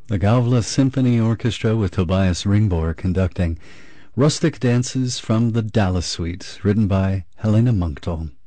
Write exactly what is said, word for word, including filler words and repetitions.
The Gavle Symphony Orchestra with Tobias Ringbor conducting Rustic Dances from the Dallas Suite, written by Helena Munkdal.